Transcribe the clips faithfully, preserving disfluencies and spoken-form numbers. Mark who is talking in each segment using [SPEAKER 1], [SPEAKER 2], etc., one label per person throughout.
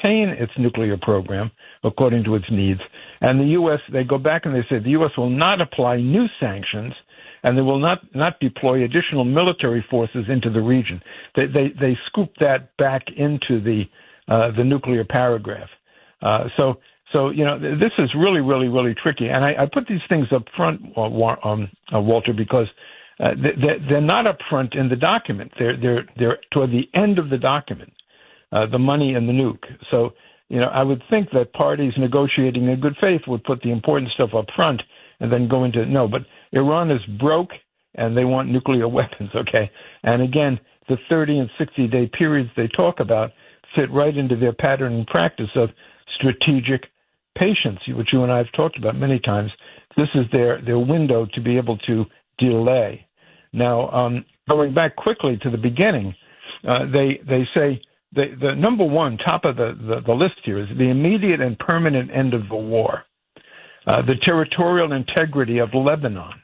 [SPEAKER 1] maintain its nuclear program according to its needs. And the U S, they go back and they say the U S will not apply new sanctions, and they will not, not deploy additional military forces into the region. They they, they scoop that back into the uh, the nuclear paragraph. Uh, so so you know this is really really really tricky. And I, I put these things up front, uh, um, uh, Walter, because uh, they, they're not up front in the document. They're they're they're toward the end of the document. Uh, the money and the nuke. So you know I would think that parties negotiating in good faith would put the important stuff up front and then go into no, but Iran is broke and they want nuclear weapons, okay? And again, the thirty and sixty day periods they talk about fit right into their pattern and practice of strategic patience, which you and I have talked about many times. This is their, their window to be able to delay. Now, um, going back quickly to the beginning, uh, they, they say the, the number one, top of the, the, the list here is the immediate and permanent end of the war. Uh, the territorial integrity of Lebanon.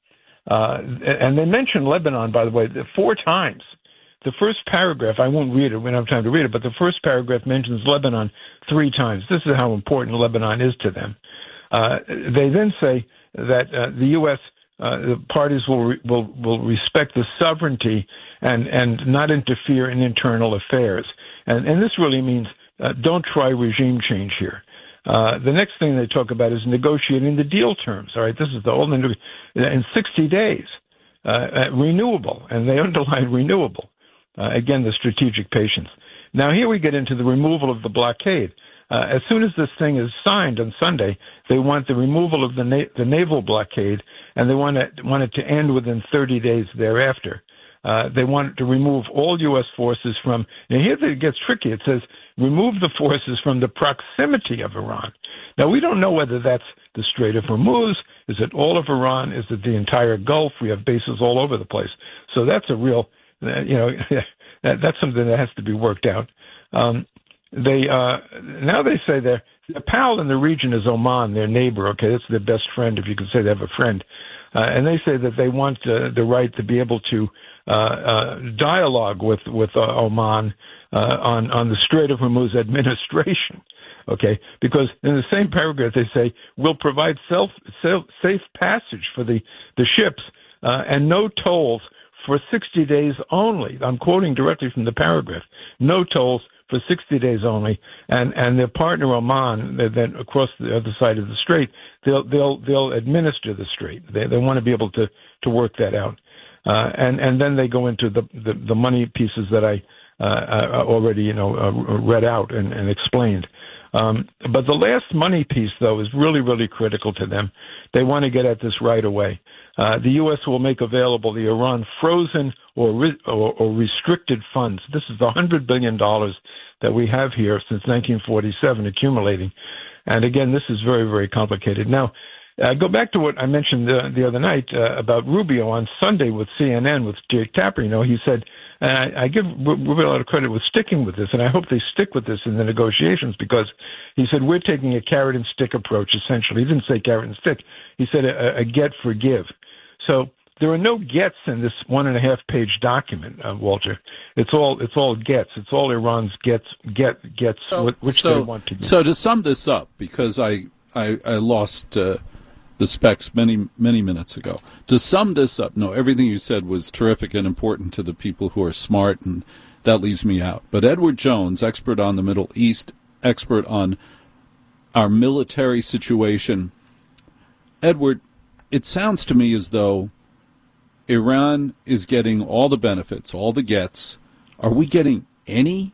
[SPEAKER 1] Uh, and they mention Lebanon, by the way, four times. The first paragraph, I won't read it, we don't have time to read it, but the first paragraph mentions Lebanon three times. This is how important Lebanon is to them. Uh, they then say that uh, the U S, uh, the parties will, re- will will respect the sovereignty and, and not interfere in internal affairs. And, and this really means uh, don't try regime change here. Uh, the next thing they talk about is negotiating the deal terms. All right, this is the whole in sixty days, uh, renewable, and they underline renewable. Uh, again, the strategic patience. Now here we get into the removal of the blockade. Uh, as soon as this thing is signed on Sunday, they want the removal of the na- the naval blockade, and they want it want it to end within thirty days thereafter. Uh, they want to remove all U S forces from, and here it gets tricky. It says, remove the forces from the proximity of Iran. Now, we don't know whether that's the Strait of Hormuz. Is it all of Iran? Is it the entire Gulf? We have bases all over the place. So that's a real, uh, you know, that, that's something that has to be worked out. Um, they uh, now they say their, their pal in the region is Oman, their neighbor. Okay, that's their best friend, if you can say they have a friend. Uh, and they say that they want uh, the right to be able to uh, uh, dialogue with with uh, Oman uh, on on the Strait of Hormuz administration. Okay, because in the same paragraph they say we'll provide self, self safe passage for the the ships uh, and no tolls for sixty days only. I'm quoting directly from the paragraph. No tolls for sixty days only, and and their partner Oman, then across the other side of the strait, they'll they'll they'll administer the strait. They they want to be able to to work that out, uh, and and then they go into the the, the money pieces that I uh, already you know uh, read out and, and explained. Um, but the last money piece, though, is really, really critical to them. They want to get at this right away. Uh, the U S will make available the Iran frozen or, re- or, or restricted funds. This is the one hundred billion dollars that we have here since nineteen forty-seven accumulating. And again, this is very, very complicated. Now, uh, go back to what I mentioned the, the other night uh, about Rubio on Sunday with C N N, with Jake Tapper. You know, he said, and I, I give Rubio a lot of credit with sticking with this, and I hope they stick with this in the negotiations, because he said we're taking a carrot and stick approach, essentially. He didn't say carrot and stick. He said a, a get, forgive. So there are no gets in this one and a half page document, uh, Walter. It's all it's all gets. It's all Iran's gets get gets
[SPEAKER 2] so,
[SPEAKER 1] which
[SPEAKER 2] so,
[SPEAKER 1] they want to get.
[SPEAKER 2] So to sum this up, because I I, I lost uh, the specs many many minutes ago. To sum this up, no, everything you said was terrific and important to the people who are smart, and that leaves me out. But Edward Jones, expert on the Middle East, expert on our military situation. Edward, it sounds to me as though Iran is getting all the benefits, all the gets. Are we getting any?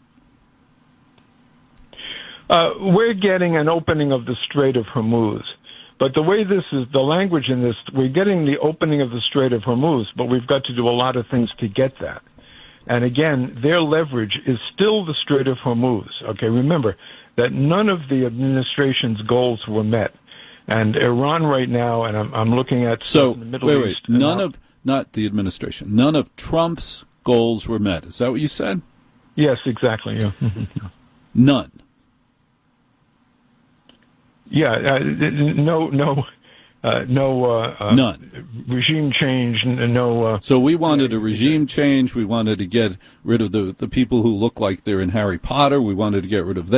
[SPEAKER 1] Uh, we're getting an opening of the Strait of Hormuz. But the way this is, the language in this, we're getting the opening of the Strait of Hormuz, but we've got to do a lot of things to get that. And again, their leverage is still the Strait of Hormuz. Okay, remember that none of the administration's goals were met. And Iran right now, and I'm, I'm looking at
[SPEAKER 2] so,
[SPEAKER 1] in the Middle
[SPEAKER 2] wait,
[SPEAKER 1] East.
[SPEAKER 2] wait, none of, not the administration, none of Trump's goals were met. Is that what you said?
[SPEAKER 1] Yes, exactly, yeah.
[SPEAKER 2] None.
[SPEAKER 1] Yeah, uh, no, no, uh, no, uh, uh,
[SPEAKER 2] none
[SPEAKER 1] regime change. No. Uh,
[SPEAKER 2] so we wanted a regime change. We wanted to get rid of the the people who look like they're in Harry Potter. We wanted to get rid of them.